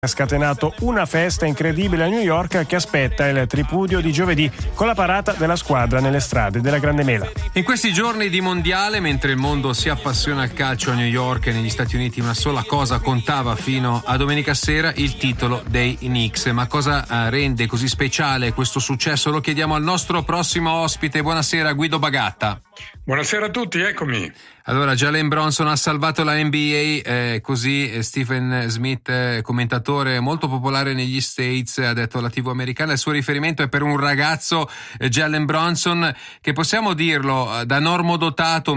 Ha scatenato una festa incredibile a New York che aspetta il tripudio di giovedì con la parata della squadra nelle strade della Grande Mela. In questi giorni di mondiale, mentre il mondo si appassiona al calcio a New York e negli Stati Uniti, una sola cosa contava fino a domenica sera: il titolo dei Knicks. Ma cosa rende così speciale questo successo? Lo chiediamo al nostro prossimo ospite. Buonasera, Guido Bagatta. Buonasera a tutti, eccomi. Allora, Jalen Brunson ha salvato la NBA, così Stephen Smith, commentatore molto popolare negli States, ha detto alla TV americana: il suo riferimento è per un ragazzo, Jalen Brunson, che possiamo dirlo, da normodotato,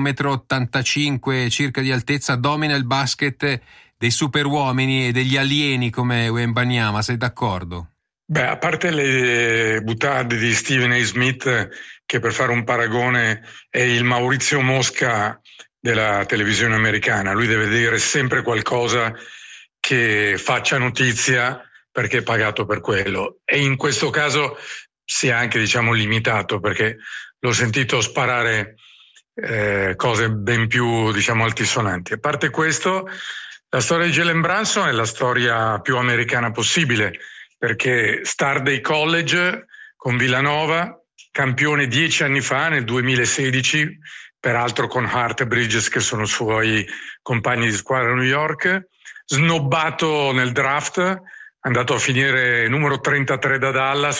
1,85 m circa di altezza, domina il basket dei superuomini e degli alieni come Wembanyama. Sei d'accordo? Beh, a parte le butade di Stephen A. Smith, che per fare un paragone è il Maurizio Mosca della televisione americana, lui deve dire sempre qualcosa che faccia notizia perché è pagato per quello, e in questo caso si è anche, limitato, perché l'ho sentito sparare cose ben più, altisonanti. A parte questo, la storia di Jalen Brunson è la storia più americana possibile, perché star dei college con Villanova, campione 10 anni fa, nel 2016, peraltro con Hart e Bridges, che sono suoi compagni di squadra a New York, snobbato nel draft, andato a finire numero 33 da Dallas,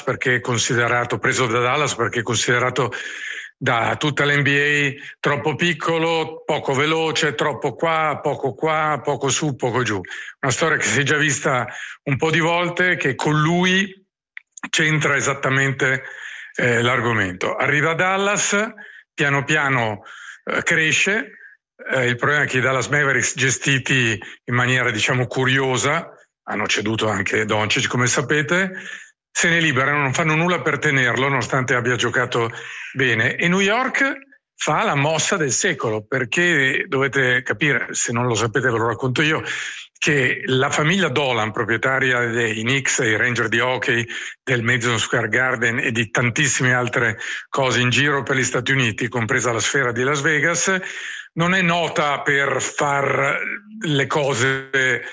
preso da Dallas perché è considerato da tutta l'NBA troppo piccolo, poco veloce, troppo qua, poco su, poco giù. Una storia che si è già vista un po' di volte, che con lui c'entra esattamente l'argomento. Arriva a Dallas, piano piano cresce, il problema è che i Dallas Mavericks, gestiti in maniera curiosa, hanno ceduto anche Doncic, come sapete, se ne liberano, non fanno nulla per tenerlo nonostante abbia giocato bene, e New York fa la mossa del secolo, perché dovete capire, se non lo sapete ve lo racconto io, che la famiglia Dolan, proprietaria dei Knicks e i Ranger di hockey, del Madison Square Garden e di tantissime altre cose in giro per gli Stati Uniti, compresa la sfera di Las Vegas, non è nota per far le cose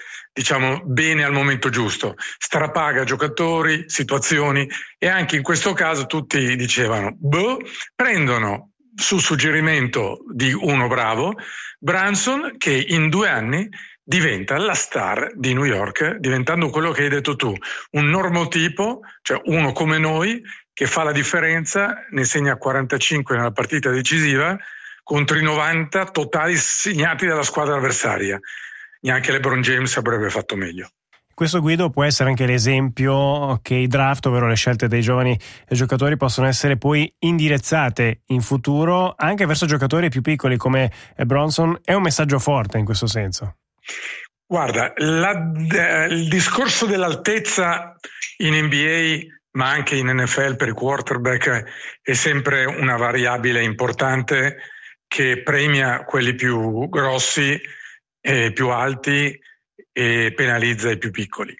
bene al momento giusto. Strapaga giocatori, situazioni, e anche in questo caso tutti dicevano prendono su suggerimento di uno bravo Brunson, che in 2 anni diventa la star di New York, diventando quello che hai detto tu, un normotipo, cioè uno come noi che fa la differenza, ne segna 45 nella partita decisiva contro i 90 totali segnati dalla squadra avversaria. Neanche LeBron James avrebbe fatto meglio. Questo, Guido, può essere anche l'esempio che i draft, ovvero le scelte dei giovani giocatori, possono essere poi indirizzate in futuro anche verso giocatori più piccoli come Brunson. È un messaggio forte in questo senso. Guarda, il discorso dell'altezza in NBA, ma anche in NFL per i quarterback, è sempre una variabile importante che premia quelli più grossi e più alti e penalizza i più piccoli.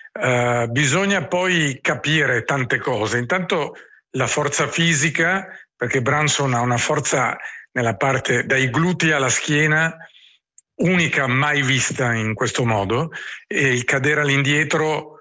Bisogna poi capire tante cose. Intanto la forza fisica, perché Brunson ha una forza nella parte dai glutei alla schiena unica, mai vista in questo modo, e il cadere all'indietro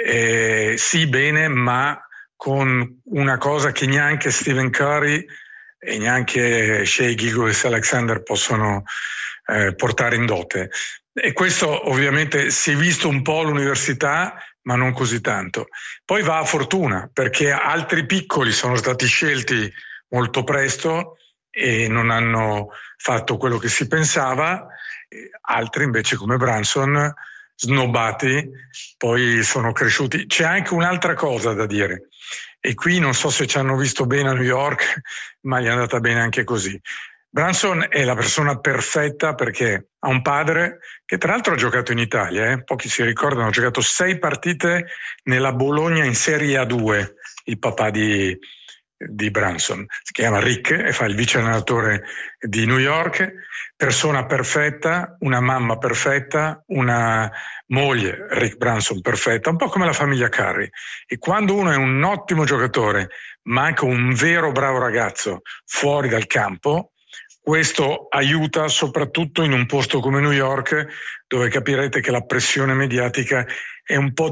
sì, bene, ma con una cosa che neanche Stephen Curry e neanche Shai Gilgeous-Alexander possono portare in dote. E questo ovviamente si è visto un po' all'università, ma non così tanto. Poi va a fortuna, perché altri piccoli sono stati scelti molto presto e non hanno fatto quello che si pensava, altri invece come Brunson, snobbati, poi sono cresciuti. C'è anche un'altra cosa da dire, e qui non so se ci hanno visto bene a New York, ma gli è andata bene anche così. Brunson è la persona perfetta perché ha un padre che tra l'altro ha giocato in Italia, pochi si ricordano, ha giocato 6 partite nella Bologna in Serie A2, il papà di Brunson, si chiama Rick e fa il vice allenatore di New York. Persona perfetta, una mamma perfetta, una moglie, Rick Brunson, perfetta, un po' come la famiglia Curry. E quando uno è un ottimo giocatore ma anche un vero bravo ragazzo fuori dal campo, questo aiuta soprattutto in un posto come New York, dove capirete che la pressione mediatica è un po'